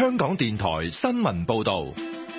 香港電台新聞報道。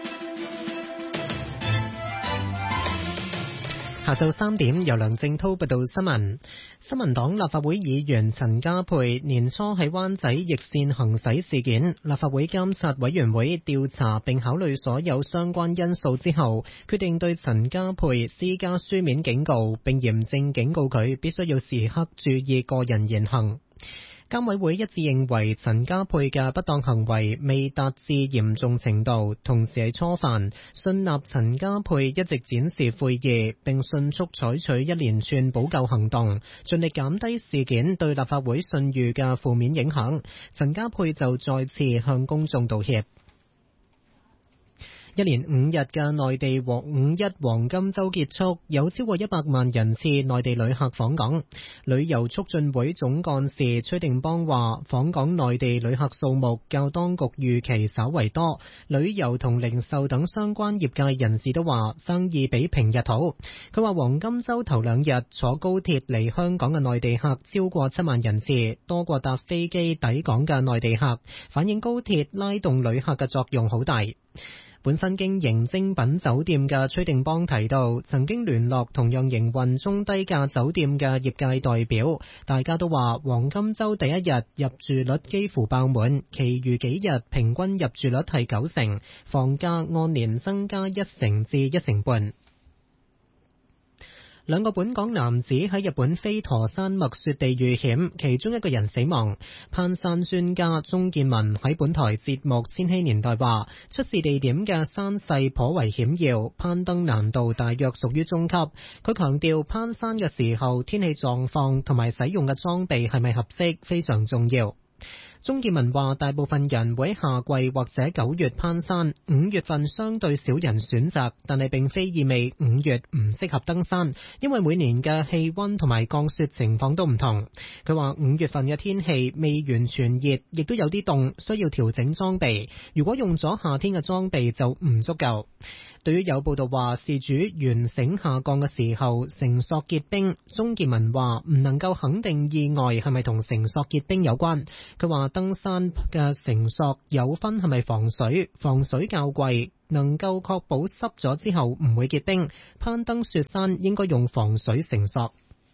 下晝3點，由梁正滔報道新聞。新民黨立法會議員陳家珮年初喺灣仔逆線行駛事件，立法會監察委員會調查並考慮所有相關因素之後，決定對陳家珮施加書面警告，並嚴正警告佢必須要時刻注意個人言行。監委會一致認為陳家珮嘅不當行為未達至嚴重程度，同時係初犯，信納陳家珮一直展示悔意，並迅速採取一連串補救行動，盡力減低事件對立法會信譽嘅負面影響。陳家珮就再次向公眾道歉。一連5日嘅內地五一黃金週結束，有超過100萬人次內地旅客訪港。旅遊促進會總幹事崔定邦話，訪港內地旅客數目較當局預期稍為多，旅遊同零售等相關業界人士都話生意比平日好。佢話黃金週頭2日坐高鐵嚟香港嘅內地客超過7萬人次，多過搭飛機抵港嘅內地客，反映高鐵拉動旅客嘅作用好大。本身經營精品酒店嘅崔定邦提到，曾經聯絡同樣營運中低價酒店嘅業界代表，大家都話黃金週第一日入住率幾乎爆滿，其餘幾日平均入住率係90%，房價按年增加1成至1成半。2個本港男子喺日本飛陀山脈雪地遇險，其中一個人死亡。攀山專家鍾建文喺本台節目《千禧年代》話，出事地點嘅山勢頗為險要，攀登難度大約屬於中級。佢強調攀山嘅時候天氣狀況同埋使用嘅裝備係咪合適非常重要。鍾建文話，大部分人會喺夏季或者9月攀山，5月份相對少人選擇，但係並非意味5月唔適合登山，因為每年嘅氣溫同埋降雪情況都唔同。佢話5月份嘅天氣未完全熱，亦都有啲凍，需要調整裝備。如果用咗夏天嘅裝備就唔足夠。對於有報道話事主懸繩下降嘅時候繩索結冰，鍾建文話唔能夠肯定意外係咪同繩索結冰有關。佢話登山嘅繩索有分係咪防水，防水較貴，能夠確保濕咗之後唔會結冰。攀登雪山應該用防水繩索。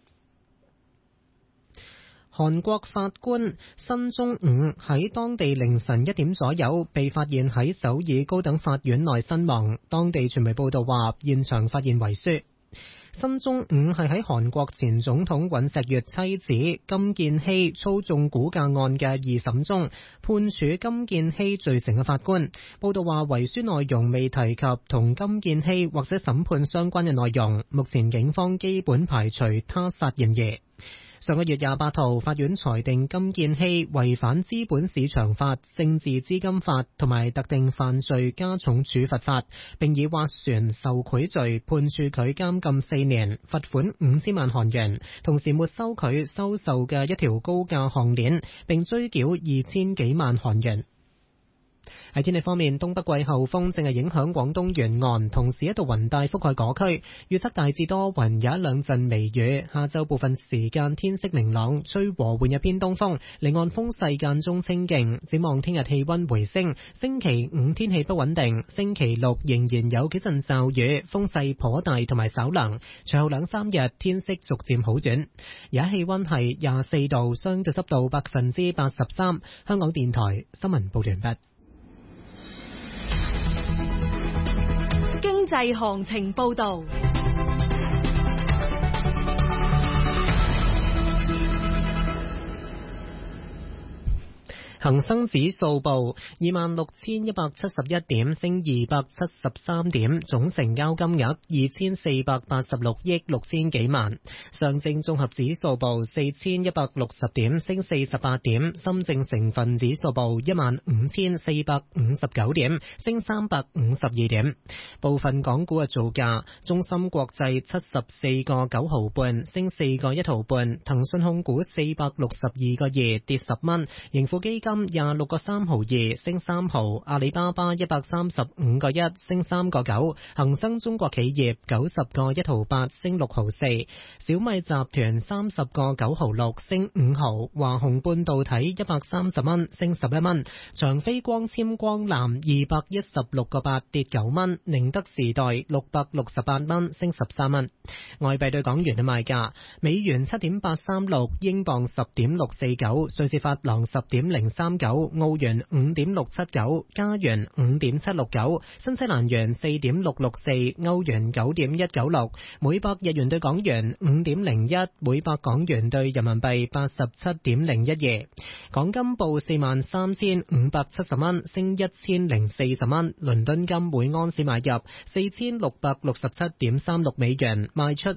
韓國法官申中午喺當地凌晨1點左右被發現喺首爾高等法院內身亡，當地傳媒報道話現場發現遺書。申中午係喺韓國前總統尹錫悅妻子金建希操縱估價案嘅2審中判處金建希罪成嘅法官。報道話遺書內容未提及同金建希或者審判相關嘅內容，目前警方基本排除他殺嫌疑。上個月28號，法院裁定金建希違反資本市場法、政治資金法同埋特定犯罪加重處罰法，並以斡旋受賄罪判處佢監禁4年，罰款5000萬韓元，同時沒收佢收受嘅一條高價項鏈，並追繳2000幾萬韓元。喺天氣方面，東北季候風正係影響廣東沿岸，同時一道雲帶覆蓋嗰區，預測大致多雲，有一兩陣微雨。下晝部分時間天色明朗，吹和緩嘅偏東風，離岸風勢間中清勁。展望聽日氣溫回升，星期5天氣不穩定，星期6仍然有幾陣驟雨，風勢頗大同埋稍涼。隨後2-3日天色逐漸好轉。而家氣溫係24度，相對濕度83%。香港電台新聞報完畢。 經濟行情報道。 恒生指數報26,171點，升273點，總成交金額2486億6千幾萬。上證綜合指數報4160點，升48點。深證成分指數報15,459點，升352點。部分港股嘅造價：中芯國際74個9毫半，升4個1毫半；騰訊控股462個2，跌10蚊；盈富基金金26個3毫2升3毫，阿里巴巴135個1升3個9，恒生中國企業90個1毫8升6毫4，小米集團30個9毫6升5毫，華虹半導體130蚊升11蚊，長飛光纖光纜216個8跌9蚊，寧德時代668蚊升13蚊。外幣對港元嘅賣價：美元7.836，英鎊10.649，瑞士法郎10.039，澳元5.679，加元5.769，新西蘭元4.664，歐元9.196，每百日元對港元5.01，每百港元對人民幣87.012。港金報43,570蚊，升1040蚊。倫敦金每安士買入4667.36美元，賣出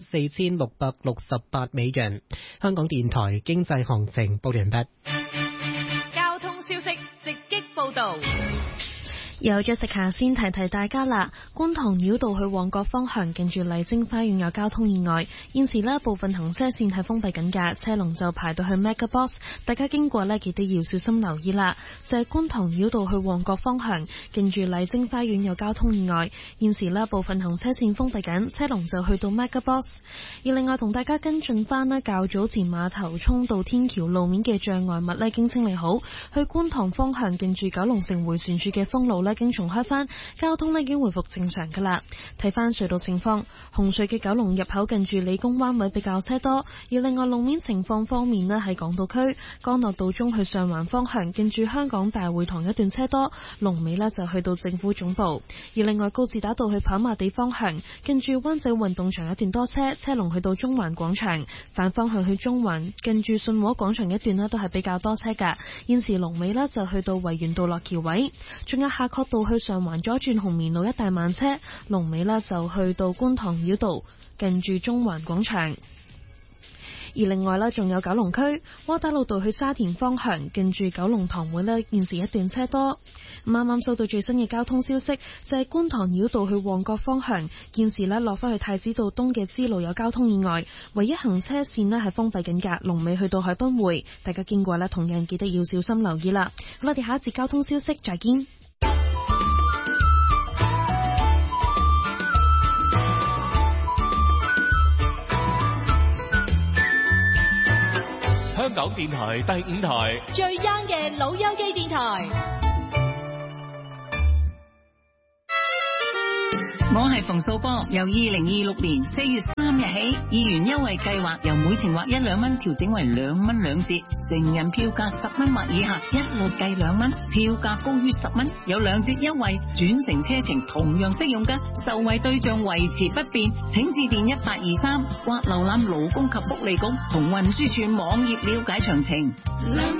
4668美元。香港電台經濟行情報完畢。 交通消息直擊報道。 有咗食下先提提大家啦，觀塘繞道去旺角方向近住麗晶花園有交通意外，現時呢部分行車線係封閉緊㗎，車龍就排到去 MegaBox， 大家經過呢記得要小心留意啦。就係觀塘繞道去旺角方向近住麗晶花園有交通意外，現時呢部分行車線封閉緊，車龍就去到 MegaBox。而另外同大家跟進翻呢較早前碼頭涌到天橋路面嘅障礙物呢已經清理好，去觀塘方向近住九龍城迴旋處嘅封路已經重開返，交通已經回復正常噶啦。睇翻隧道情況，紅隧嘅九龍入口近住理工灣位比較車多，而另外路面情況方面呢，喺港島區干諾道中去上環方向近住香港大會堂一段車多，龍尾呢就去到政府總部。而另外告士打道去跑馬地方向近住灣仔運動場一段多車，車龍去到中環廣場，反方向去中環近住信和廣場一段呢都係比較多車噶，現時龍尾呢就去到維園道落橋位，仲有夏慤道去上環左轉紅棉路一帶慢車，龍尾呢就去到觀塘繞道近住中環廣場。而另外呢，仲有九龍區窩打老道去沙田方向近住九龍塘會呢，現時一段車多。啱啱收到最新嘅交通消息，就係觀塘繞道去旺角方向，現時呢落返去太子道東嘅支路有交通意外，唯一行車線呢係封閉緊㗎，龍尾去到海濱匯，大家經過呢同樣記得要小心留意啦。好啦，我哋下一節交通消息再見。 香港電台第5台最 young 嘅老友記電台。 我係馮素波，由2026年4月3日起，議員優惠計劃由每程劃1、2蚊調整為2蚊2折，成人票價10蚊或以下一律計2蚊，票價高於10蚊有2折優惠，轉乘車程同樣適用㗎，受惠對象維持不變，請致電1823或瀏覽勞工及福利局同運輸署網頁了解詳情。